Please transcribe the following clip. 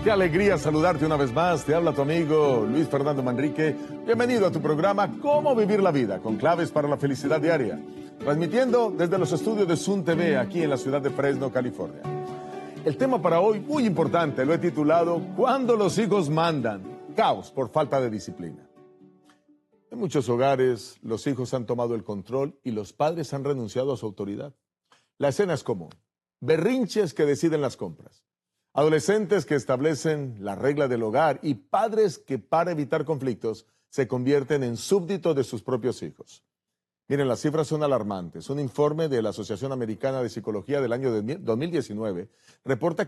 Qué alegría saludarte una vez más. Te habla tu amigo Luis Fernando Manrique. Bienvenido a tu programa Cómo Vivir la Vida, con claves para la felicidad diaria. Transmitiendo desde los estudios de Sun TV aquí en la ciudad de Fresno, California. El tema para hoy, muy importante, lo he titulado ¿Cuándo los hijos mandan? Caos por falta de disciplina. En muchos hogares, los hijos han tomado el control y los padres han renunciado a su autoridad. La escena es común. Berrinches que deciden las compras. Adolescentes que establecen la regla del hogar y padres que, para evitar conflictos, se convierten en súbditos de sus propios hijos. Miren, las cifras son alarmantes. Un informe de la Asociación Americana de Psicología del año 2019 reporta